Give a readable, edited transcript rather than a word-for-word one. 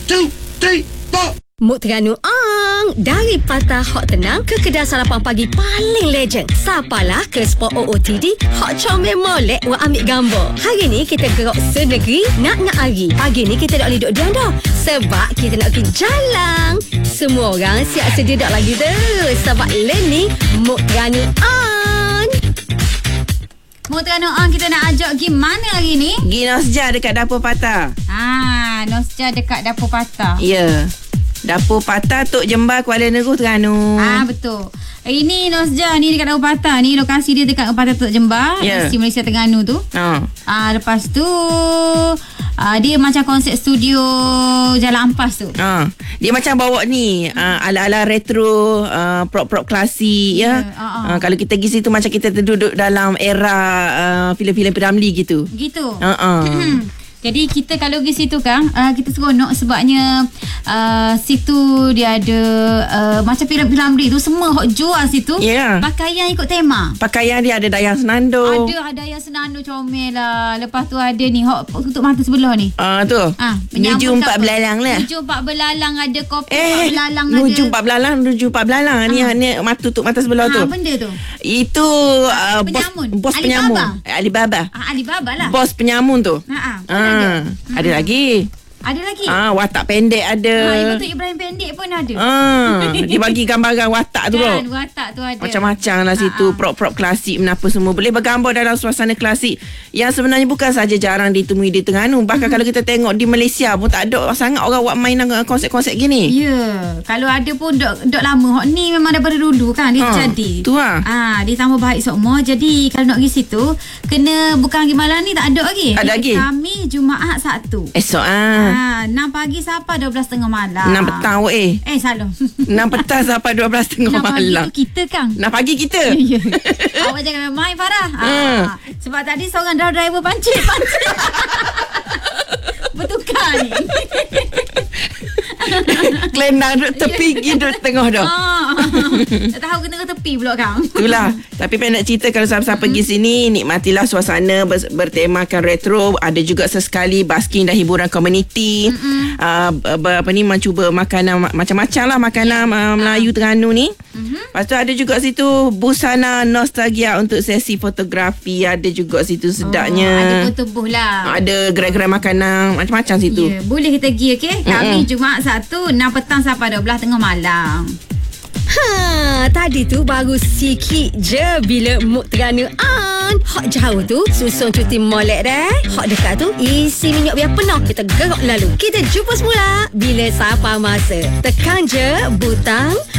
2, 3, 4. Mood Terengganu dari Patah Hot Tenang ke kedai sarapan pagi paling legend. Sapalah ke spot OOTD Hot Comel Molek wa ambil gambar. Hari ni kita gerak senegeri nak hari. Pagi ni kita tak boleh duduk diam dah, sebab kita nak pergi jalan. Semua orang siap sedia dak lagi tu, sebab learning Mood Terengganu Mood Terengganu kita nak ajak pergi mana hari ni? Pergi Nosja dekat Dapur Patah. Nosja dekat Dapur Patah. Ya. Dapur Patah Tok Jembar Kuala Neru Terengganu. Betul. Ini Nosja ni dekat Dapur Patah ni, lokasi dia dekat Patah Tok Jembar, Universiti Malaysia Terengganu tu. Lepas tu dia macam konsep studio Jalan Ampas tu. Dia macam bawa ni ala-ala retro, prop-prop klasik ya. Kalau kita pergi situ macam kita duduk dalam era filem-filem P. gitu. Gitu. Jadi kita kalau pergi situ kan, kita seronok sebabnya situ dia ada macam P. tu semua hok jual situ. Pakaian ikut tema. Pakaian dia ada Dayang Senandung. Ada Dayang Senandung comel lah. Lepas tu ada ni hok tutup mata sebelah ni. Tu. Nuju 4 belalang lah. Nuju 4 belalang, ada kopi 4 belalang, nuju 4 belalang, nuju 4 belalang. Ni mata tutup mata sebelah tu. Benda tu. Itu bos penyamun. Alibaba. Alibaba lah. Bos penyamun tu. Ada lagi. Ada lagi? Watak pendek ada. Betul, Ibrahim pendek pun ada. Dia bagi gambaran watak tu kan, watak tu ada. Macam-macam lah situ. Prop-prop klasik, menapa semua. Boleh bergambar dalam suasana klasik yang sebenarnya bukan saja jarang ditemui di Terengganu. Bahkan kalau kita tengok di Malaysia pun tak ada sangat orang buat mainan konsep-konsep gini. Ya. Kalau ada pun dok lama. Hak ni memang daripada dulu kan dia jadi. Tu lah. Dia tambah baik semua. Jadi kalau nak pergi situ, kena bukan hari malam ni tak ada lagi. Ada lagi. Kami Jumaat Sabtu. Esok 6 pagi sampai 12.30 malam. 6 petang salah. 6 petang sampai 12.30 malam. 6 pagi tu kita kan. 6 pagi kita. Ya. Awak jangan main Farah. Sebab tadi seorang driver pancit. Bertukar ni. Kelendang duduk tepi, duduk tengah dah. Tak tahu ke tengah tepi pula kan. Itulah. Tapi pengen nak cerita, kalau siapa-siapa pergi sini, nikmatilah suasana bertemakan retro. Ada juga sesekali basking dan hiburan komuniti. Mencuba makanan macam-macam lah, makanan Melayu Terengganu ni. Lepas tu ada juga situ busana nostalgia untuk sesi fotografi. Ada juga situ sedapnya. Ada foto booth lah. Ada gerai-gerai makanan macam-macam situ. Boleh kita pergi, okey? Kami Jumaat 1, 6 petang sampai 12.30 malam. Tadi tu baru sikit je bila Mood Terengganu hot jauh tu susun cuti molek dah. Hot dekat tu isi minyak biar penuh. Kita gerak lalu. Kita jumpa semula bila siapa masa. Tekan je butang